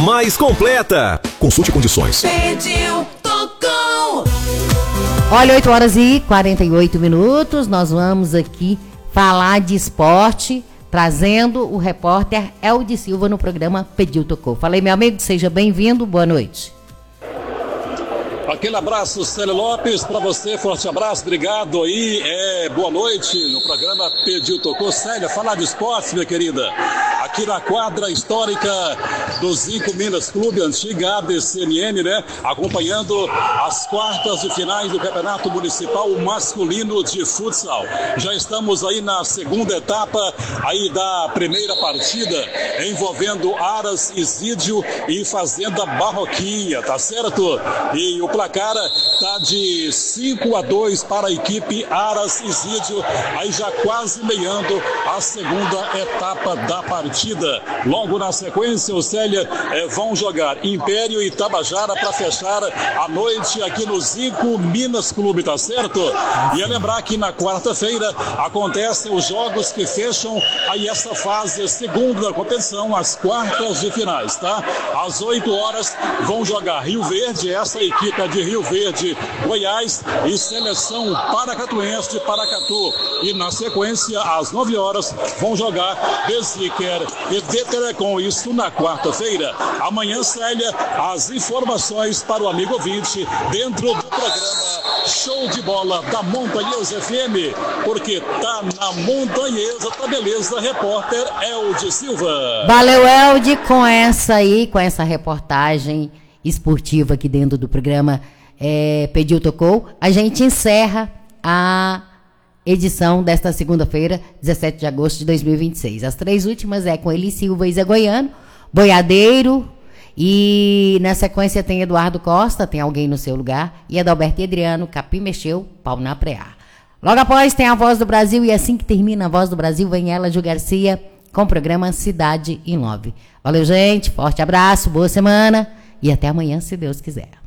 mais completa. Consulte condições. Pediu, tocou. Olha, 8h48, nós vamos aqui falar de esporte, trazendo o repórter Eldi Silva no programa Pediu, Tocou. Falei, meu amigo, seja bem-vindo, boa noite. Aquele abraço, Célio Lopes, para você, forte abraço, obrigado aí, boa noite no programa Pediu, Tocou. Célia, falar de esportes, minha querida, aqui na quadra histórica do Zico Minas Clube, antiga ABCNN, né, acompanhando as quartas de finais do Campeonato Municipal Masculino de Futsal. Já estamos aí na segunda etapa aí da primeira partida, envolvendo Aras, Isídio e Fazenda Barroquinha, tá certo? E o placar tá de 5-2 para a equipe Aras Isídio, aí já quase meiando a segunda etapa da partida. Logo na sequência, o Célia vão jogar Império e Tabajara para fechar a noite aqui no Zico Minas Clube, tá certo? E é lembrar que na quarta-feira acontecem os jogos que fecham aí essa fase segunda da competição, as quartas de finais, tá? Às 8 horas vão jogar Rio Verde, essa equipe é de Rio Verde, Goiás, e Seleção Paracatuense de Paracatu. E na sequência, às 9 horas, vão jogar Beziquer e de Telecom, isso na quarta-feira. Amanhã, Célia, as informações para o amigo ouvinte dentro do programa Show de Bola da Montanhesa FM, porque tá na Montanhesa, tá beleza, repórter Eldi Silva. Valeu, Eldi, com essa reportagem esportiva aqui dentro do programa Pediu, Tocou. A gente encerra a edição desta segunda-feira, 17 de agosto de 2026. As três últimas com Eli Silva e Zé Goiano, Boiadeiro, e na sequência tem Eduardo Costa, tem alguém no seu lugar, e Adalberto e Adriano, Capim mexeu, pau na preá. Logo após tem a Voz do Brasil, e assim que termina a Voz do Brasil, vem ela, Ju Garcia, com o programa Cidade em Love. Valeu, gente, forte abraço, boa semana, e até amanhã, se Deus quiser.